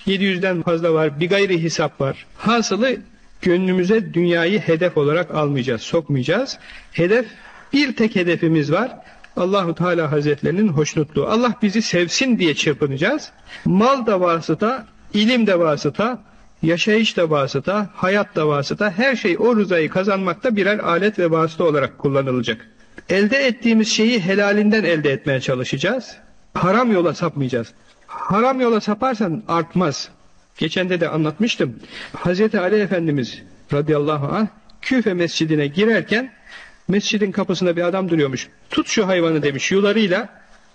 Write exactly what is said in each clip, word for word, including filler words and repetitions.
yedi yüzden fazla var, bir gayri hesap var. Hasılı gönlümüze dünyayı hedef olarak almayacağız, sokmayacağız. Hedef, bir tek hedefimiz var. Allahu Teala Hazretlerinin hoşnutluğu. Allah bizi sevsin diye çırpınacağız. Mal da vasıta, ilim de vasıta, yaşayış da vasıta, hayat da vasıta, her şey o rızayı kazanmakta birer alet ve vasıta olarak kullanılacak. Elde ettiğimiz şeyi helalinden elde etmeye çalışacağız. Haram yola sapmayacağız. Haram yola saparsan artmaz. Geçen de de anlatmıştım. Hazreti Ali Efendimiz radıyallahu anh Küfe mescidine girerken mescidin kapısında bir adam duruyormuş. Tut şu hayvanı demiş, yularıyla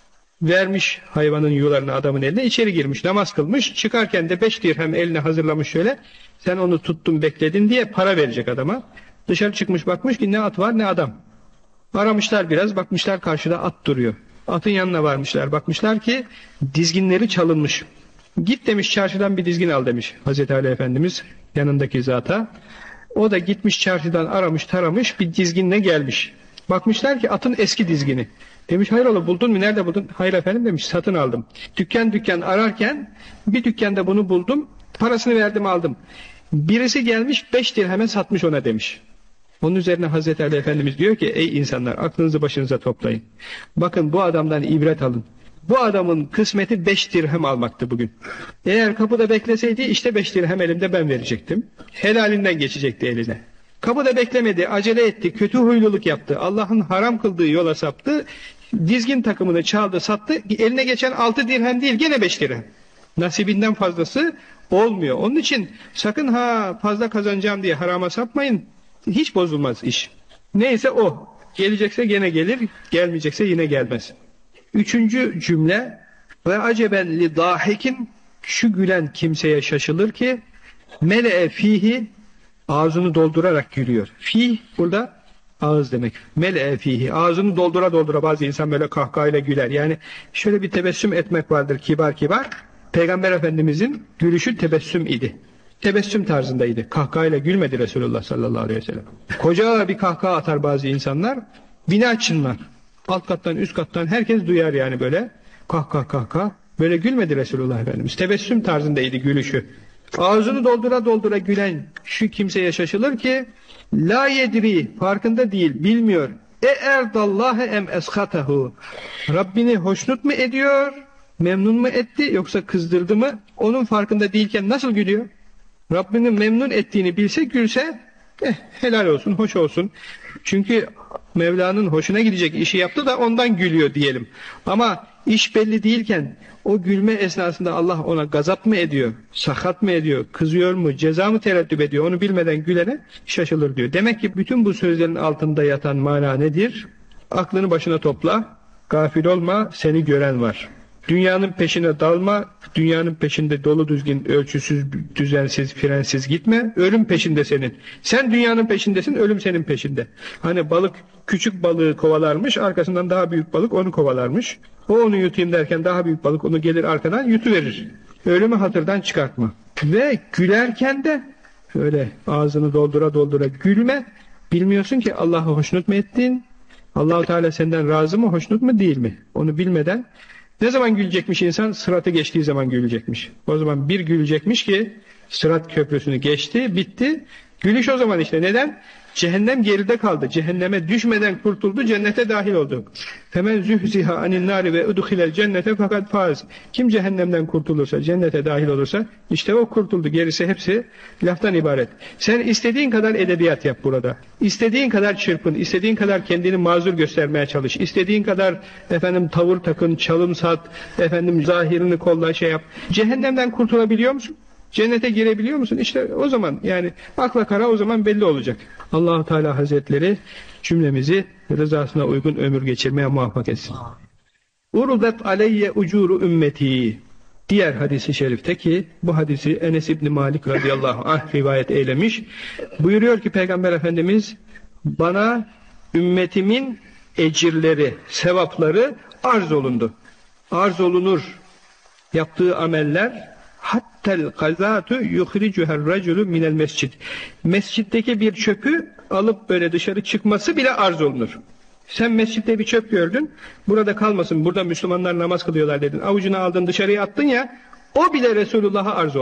vermiş hayvanın yularını adamın eline, içeri girmiş, namaz kılmış. Çıkarken de beş dirhem eline hazırlamış şöyle. Sen onu tuttun bekledin diye para verecek adama. Dışarı çıkmış, bakmış ki ne at var ne adam. Aramışlar biraz, bakmışlar karşıda at duruyor. Atın yanına varmışlar, bakmışlar ki dizginleri çalınmış. Git demiş, çarşıdan bir dizgin al demiş Hazreti Ali Efendimiz yanındaki zata. O da gitmiş çarşıdan aramış taramış, bir dizginle gelmiş. Bakmışlar ki atın eski dizgini. Demiş hayrola, buldun mu, nerede buldun? Hayır efendim demiş, satın aldım. Dükkan dükkan ararken bir dükkanda bunu buldum, parasını verdim aldım. Birisi gelmiş beş dirheme satmış ona demiş. Onun üzerine Hazreti Ali Efendimiz diyor ki ey insanlar, aklınızı başınıza toplayın. Bakın bu adamdan ibret alın. Bu adamın kısmeti beş dirhem almaktı bugün. Eğer kapıda bekleseydi işte beş dirhem elimde ben verecektim. Helalinden geçecekti eline. Kapıda beklemedi, acele etti, kötü huyluluk yaptı. Allah'ın haram kıldığı yola saptı. Dizgin takımını çaldı, sattı. Eline geçen altı dirhem değil, gene beş dirhem. Nasibinden fazlası olmuyor. Onun için sakın ha fazla kazanacağım diye harama sapmayın. Hiç bozulmaz iş. Neyse o. Gelecekse gene gelir, gelmeyecekse yine gelmez. Üçüncü cümle ve aceben li dahikin, şu gülen kimseye şaşılır ki mele'e fihi, ağzını doldurarak gülüyor. Fih burada ağız demek. Mele'e fihi, ağzını doldura doldura bazı insan böyle kahkahayla güler. Yani şöyle bir tebessüm etmek vardır kibar kibar. Peygamber Efendimizin gülüşü tebessüm idi. Tebessüm tarzındaydı. Kahkahayla gülmedi Resulullah sallallahu aleyhi ve sellem. Koca bir kahkaha atar bazı insanlar, bina çınlar. Alt kattan üst kattan herkes duyar yani böyle. Kahkah kahkah. Böyle gülmedi Resulullah Efendimiz. Tebessüm tarzındaydı gülüşü. Ağzını doldura doldura gülen şu kimseye şaşılır ki la yedri, farkında değil, bilmiyor. E erdallâhe em eshatahu, Rabbini hoşnut mu ediyor, memnun mu etti yoksa kızdırdı mı? Onun farkında değilken nasıl gülüyor? Rabbinin memnun ettiğini bilse gülse eh, helal olsun, hoş olsun. Çünkü Mevla'nın hoşuna gidecek işi yaptı da ondan gülüyor diyelim. Ama iş belli değilken o gülme esnasında Allah ona gazap mı ediyor, sakat mı ediyor, kızıyor mu, ceza mı tereddüt ediyor, onu bilmeden gülene şaşılır diyor. Demek ki bütün bu sözlerin altında yatan mana nedir? Aklını başına topla, gafil olma, seni gören var. Dünyanın peşine dalma, dünyanın peşinde dolu düzgün, ölçüsüz, düzensiz, frensiz gitme. Ölüm peşinde senin. Sen dünyanın peşindesin, ölüm senin peşinde. Hani balık küçük balığı kovalarmış, arkasından daha büyük balık onu kovalarmış. O onu yutayım derken daha büyük balık onu gelir arkadan yutuverir. Ölümü hatırdan çıkartma. Ve gülerken de öyle ağzını doldura doldura gülme. Bilmiyorsun ki Allah'ı hoşnut mu ettin? Allah-u Teala senden razı mı, hoşnut mu değil mi? Onu bilmeden ne zaman gülecekmiş insan? Sıratı geçtiği zaman gülecekmiş. O zaman bir gülecekmiş ki Sırat köprüsünü geçti, bitti. Gülüş o zaman işte. Neden? Cehennem geride kaldı. Cehenneme düşmeden kurtuldu, cennete dahil oldu. Femen zühziha anin nari ve udkhilel cennete fakat faz. Kim cehennemden kurtulursa, cennete dahil olursa işte o kurtuldu. Gerisi hepsi laftan ibaret. Sen istediğin kadar edebiyat yap burada. İstediğin kadar çırpın, istediğin kadar kendini mazur göstermeye çalış. İstediğin kadar efendim tavır takın, çalım sat, efendim zahirini kolla şey yap. Cehennemden kurtulabiliyor musun? Cennete girebiliyor musun? İşte o zaman yani akla kara o zaman belli olacak. Allah-u Teala Hazretleri cümlemizi rızasına uygun ömür geçirmeye muvaffak etsin. Urudet aleyye ucuru ümmeti. Diğer hadisi şerifte ki bu hadisi Enes İbni Malik radıyallahu anh rivayet eylemiş. Buyuruyor ki Peygamber Efendimiz bana ümmetimin ecirleri, sevapları arz olundu. Arz olunur. Yaptığı ameller hattel kazatu yuhricuher raculu minel mescid. Mescitteki bir çöpü alıp böyle dışarı çıkması bile arz olunur. Sen mescitte bir çöp gördün, burada kalmasın, burada Müslümanlar namaz kılıyorlar dedin, avucuna aldın dışarıya attın ya, o bile Resulullah'a arz olunur.